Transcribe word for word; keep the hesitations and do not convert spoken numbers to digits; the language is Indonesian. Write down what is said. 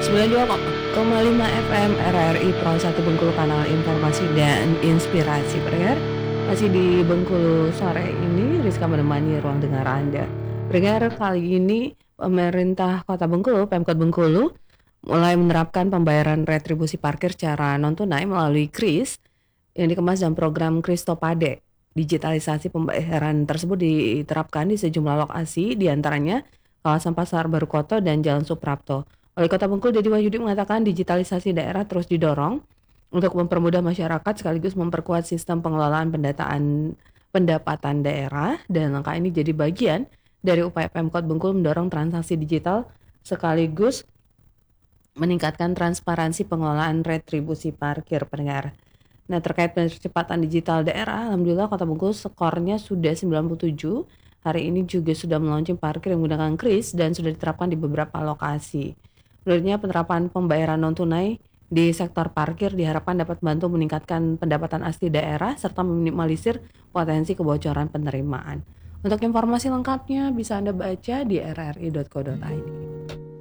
sembilan puluh dua koma lima F M R R I Pro satu Bengkulu, kanal informasi dan inspirasi. Pendengar, masih di Bengkulu sore ini Rizka menemani ruang dengar Anda. Pendengar, kali ini pemerintah Kota Bengkulu, Pemkot Bengkulu, mulai menerapkan pembayaran retribusi parkir secara non tunai melalui kris yang dikemas dalam program Kris Topade. Digitalisasi pembayaran tersebut diterapkan di sejumlah lokasi, diantaranya kawasan Pasar Baru Koto dan Jalan Suprapto. Wali Kota Bengkulu Dedi Wahyudi mengatakan digitalisasi daerah terus didorong untuk mempermudah masyarakat sekaligus memperkuat sistem pengelolaan pendataan pendapatan daerah, dan langkah ini jadi bagian dari upaya Pemkot Bengkulu mendorong transaksi digital sekaligus meningkatkan transparansi pengelolaan retribusi parkir. Pendengar, nah terkait percepatan digital daerah, alhamdulillah Kota Bengkulu skornya sudah sembilan puluh tujuh. Hari ini juga sudah melaunching parkir yang menggunakan kris dan sudah diterapkan di beberapa lokasi. Menurutnya, penerapan pembayaran non tunai di sektor parkir diharapkan dapat membantu meningkatkan pendapatan asli daerah serta meminimalisir potensi kebocoran penerimaan. Untuk informasi lengkapnya bisa Anda baca di r r i dot co dot i d.